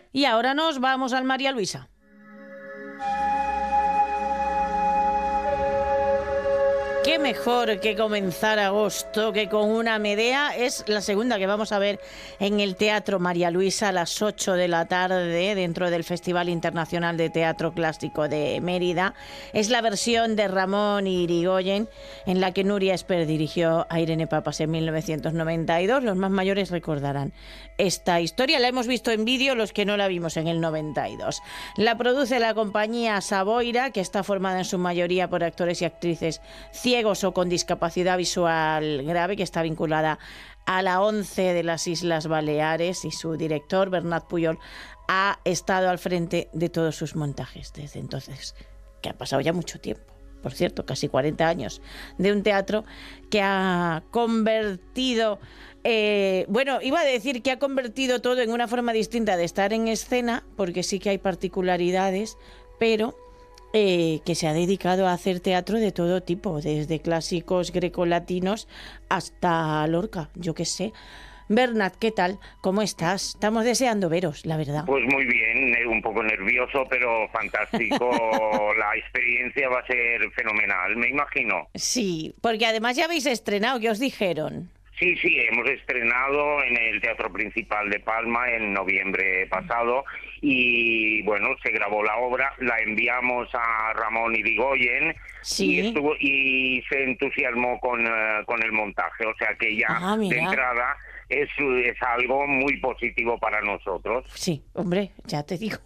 Y ahora nos vamos al María Luisa. Qué mejor que comenzar agosto que con una Medea. Es la segunda que vamos a ver en el Teatro María Luisa a las 8 de la tarde dentro del Festival Internacional de Teatro Clásico de Mérida. Es la versión de Ramón Irigoyen en la que Nuria Esper dirigió a Irene Papas en 1992. Los más mayores recordarán esta historia. La hemos visto en vídeo, los que no la vimos en el 92. La produce la compañía Savoira, que está formada en su mayoría por actores y actrices ciegos o con discapacidad visual grave, que está vinculada a la ONCE de las Islas Baleares, y su director, Bernat Pujol, ha estado al frente de todos sus montajes desde entonces, que ha pasado ya mucho tiempo. Por cierto, casi 40 años de un teatro que ha convertido, iba a decir que ha convertido todo en una forma distinta de estar en escena, porque sí que hay particularidades, pero que se ha dedicado a hacer teatro de todo tipo, desde clásicos grecolatinos hasta Lorca, yo qué sé. Bernat, ¿qué tal? ¿Cómo estás? Estamos deseando veros, la verdad. Pues muy bien, un poco nervioso, pero fantástico. La experiencia va a ser fenomenal, me imagino. Sí, porque además ya habéis estrenado, ¿qué os dijeron? Sí, hemos estrenado en el Teatro Principal de Palma en noviembre pasado y bueno, se grabó la obra, la enviamos a Ramón Irigoyen, sí, y se entusiasmó con el montaje, o sea que ya de entrada es algo muy positivo para nosotros. Sí, hombre, ya te digo.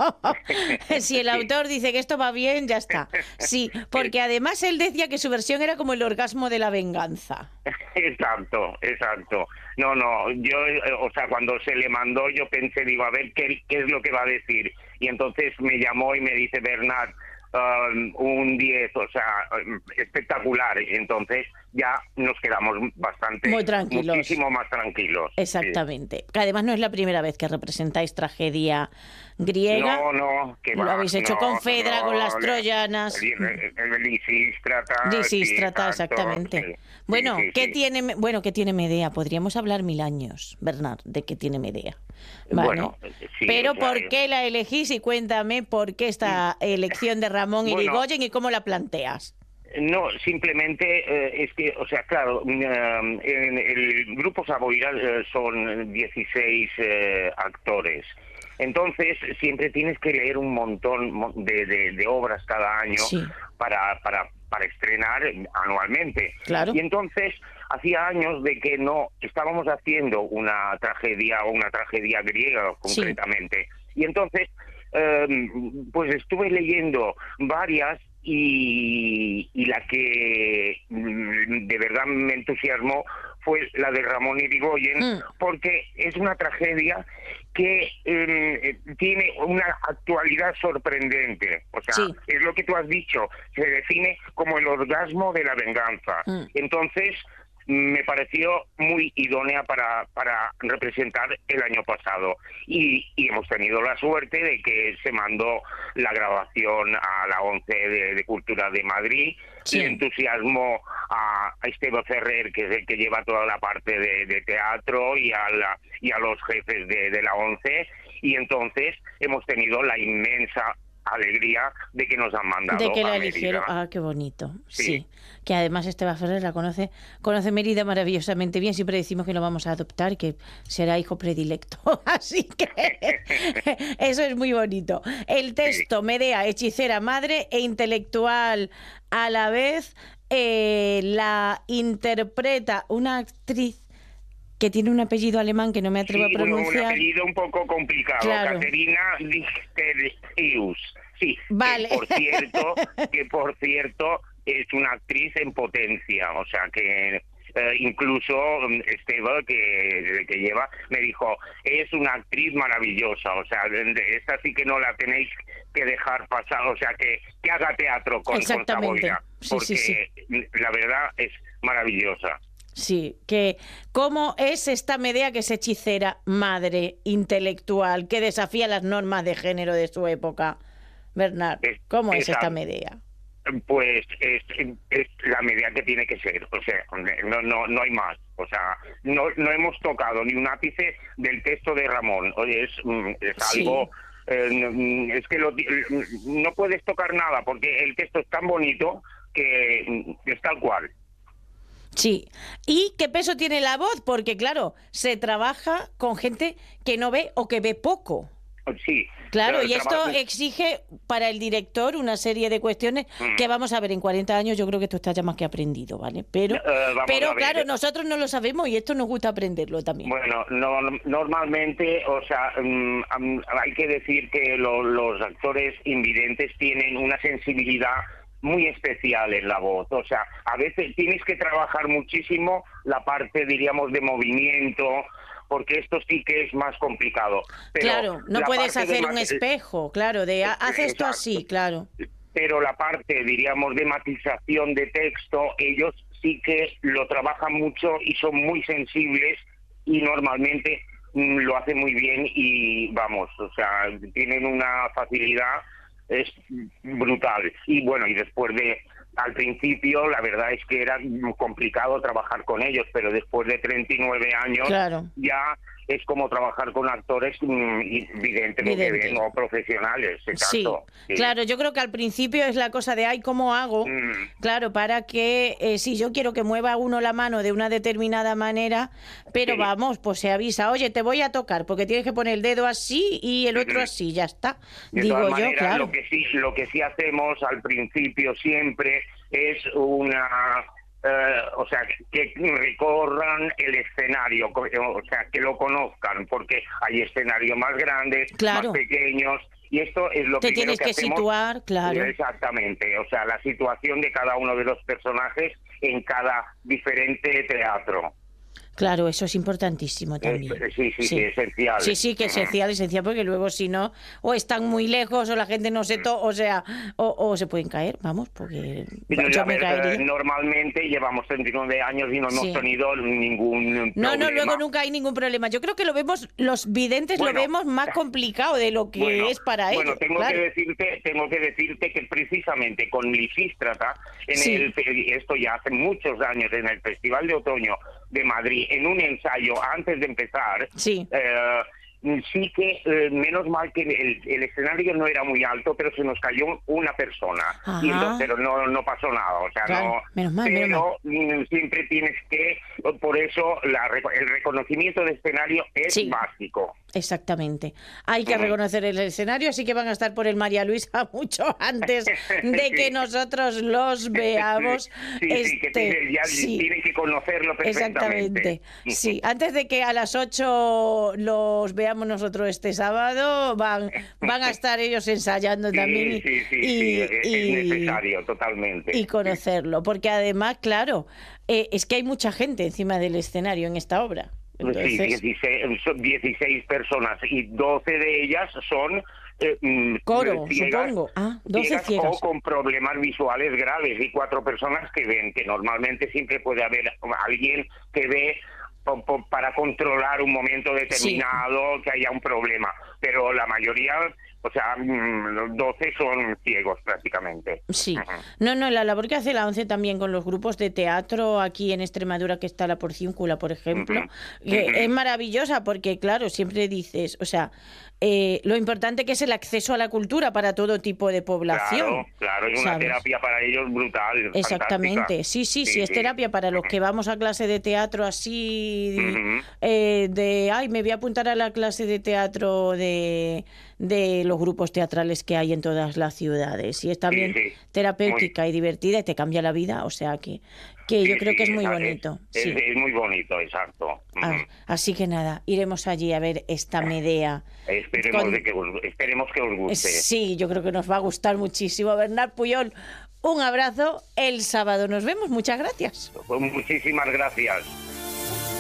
Si el autor dice que esto va bien, ya está. Sí, porque además él decía que su versión era como el orgasmo de la venganza. Exacto. No, yo, cuando se le mandó yo pensé, digo, a ver, ¿qué es lo que va a decir? Y entonces me llamó y me dice, Bernat, un 10, espectacular. Entonces ya nos quedamos muchísimo más tranquilos. Exactamente. Sí. Que además no es la primera vez que representáis tragedia griega. No, que lo habéis hecho con Fedra, con las troyanas. El Lisístrata, exactamente. Sí. Bueno, sí. ¿qué tiene Medea? Podríamos hablar 1000 años, Bernat, de qué tiene Medea. Vale. Bueno, sí, pero ¿por qué la elegís? Y cuéntame por qué esta elección de Ramón Irigoyen y cómo la planteas. No, simplemente es que, claro, en el grupo Savoira son 16 actores. Entonces, siempre tienes que leer un montón de obras cada año para estrenar anualmente. Claro. Y entonces, hacía años de que no estábamos haciendo una tragedia griega, concretamente. Y entonces, pues estuve leyendo varias y la que de verdad me entusiasmó fue la de Ramón Irigoyen, porque es una tragedia que tiene una actualidad sorprendente. Es lo que tú has dicho, se define como el orgasmo de la venganza. Entonces, me pareció muy idónea para representar el año pasado. Y hemos tenido la suerte de que se mandó la grabación a la ONCE de Cultura de Madrid, y entusiasmó a Esteve Ferrer, que es el que lleva toda la parte de teatro, y a los jefes de la ONCE, y entonces hemos tenido la inmensa alegría de que nos han mandado de que la a eligieron. Mérida. Ah, qué bonito. Sí. Que además Esteve Ferrer la conoce Mérida maravillosamente bien. Siempre decimos que lo vamos a adoptar, que será hijo predilecto. Así que eso es muy bonito. El texto, Medea, hechicera, madre e intelectual a la vez, la interpreta una actriz que tiene un apellido alemán que no me atrevo a pronunciar. Un apellido un poco complicado, claro. Caterina Lichterius. Sí, vale. que por cierto es una actriz en potencia, que incluso Esteve, que lleva, me dijo, es una actriz maravillosa, esta sí que no la tenéis que dejar pasar, que haga teatro con Savoira, porque la verdad es maravillosa. Sí, que cómo es esta Medea que es hechicera, madre, intelectual, que desafía las normas de género de su época. Bernat, ¿cómo es esta Medea? pues es la medida que tiene que ser, o sea, no hay más, o sea, no hemos tocado ni un ápice del texto de Ramón. Oye, es algo, es que no puedes tocar nada porque el texto es tan bonito que es tal cual. Sí. ¿Y qué peso tiene la voz? Porque claro, se trabaja con gente que no ve o que ve poco. Sí. Claro, y esto exige para el director una serie de cuestiones que vamos a ver en 40 años. Yo creo que esto está ya más que aprendido, ¿vale? Pero claro, nosotros no lo sabemos y esto nos gusta aprenderlo también. Bueno, normalmente, o sea, hay que decir que los actores invidentes tienen una sensibilidad muy especial en la voz, o sea, a veces tienes que trabajar muchísimo la parte, diríamos, de movimiento, porque esto sí que es más complicado. Pero claro, no puedes hacer un espejo, claro, de haz esto así, claro. Pero la parte, diríamos, de matización de texto, ellos sí que lo trabajan mucho y son muy sensibles y normalmente lo hacen muy bien y vamos, o sea, tienen una facilidad es brutal. Y bueno, y después al principio la verdad es que era complicado trabajar con ellos, pero después de 39 años ya es como trabajar con actores videntes o profesionales. Exacto. Sí, claro, yo creo que al principio es la cosa de, ay, ¿cómo hago? Claro, para que, si yo quiero que mueva uno la mano de una determinada manera, pero vamos, pues se avisa, oye, te voy a tocar, porque tienes que poner el dedo así y el otro así, ya está. De Digo todas yo, maneras, claro. Lo que sí hacemos al principio siempre es o sea, que recorran el escenario, o sea, que lo conozcan, porque hay escenarios más grandes, más pequeños, y esto es lo te primero tienes que hacemos. situar, claro. Exactamente, o sea, la situación de cada uno de los personajes en cada diferente teatro. Claro, eso es importantísimo también. Sí, esencial. Sí, que esencial, porque luego si no, o están muy lejos, o la gente no se o sea, o se pueden caer, vamos, porque yo me caería. Normalmente llevamos 39 años y no hemos tenido ningún problema. No, luego nunca hay ningún problema. Yo creo que lo vemos, los videntes lo vemos más complicado de lo que es para ellos. Bueno, tengo que decirte que precisamente con Lisístrata, esto ya hace muchos años, en el Festival de Otoño de Madrid, en un ensayo antes de empezar, sí que menos mal que el escenario no era muy alto, pero se nos cayó una persona. Y entonces, pero no pasó nada, o sea, menos mal. Siempre tienes que, por eso el reconocimiento de escenario es básico. Exactamente. Hay que reconocer el escenario, así que van a estar por el María Luisa mucho antes de que nosotros los veamos. Tienen que conocerlo perfectamente. Exactamente. Sí, antes de que a las 8 los veamos nosotros este sábado, van a estar ellos ensayando también. Es necesario, totalmente. Y conocerlo, porque además, claro, es que hay mucha gente encima del escenario en esta obra. Entonces, sí, 16 personas y 12 de ellas son coro, ciegas, supongo. 12 ciegas. O con problemas visuales graves, y 4 personas que ven, que normalmente siempre puede haber alguien que ve para controlar un momento determinado, que haya un problema, pero la mayoría, o sea, 12 son ciegos prácticamente. Sí. No, la labor que hace la ONCE también con los grupos de teatro aquí en Extremadura, que está la Porciúncula, por ejemplo, que es maravillosa porque, claro, siempre dices, o sea, lo importante que es el acceso a la cultura para todo tipo de población. Claro, es una terapia para ellos brutal. Exactamente, sí, es terapia para los que vamos a clase de teatro así, ay, me voy a apuntar a la clase de teatro de los grupos teatrales que hay en todas las ciudades, y es también terapéutica y divertida y te cambia la vida, o sea que yo creo que es muy bonito. Es muy bonito, exacto. Así que nada, iremos allí a ver esta Medea. Esperemos que os guste. Sí, yo creo que nos va a gustar muchísimo. Bernat Pujol, un abrazo. El sábado nos vemos. Muchas gracias. Pues muchísimas gracias.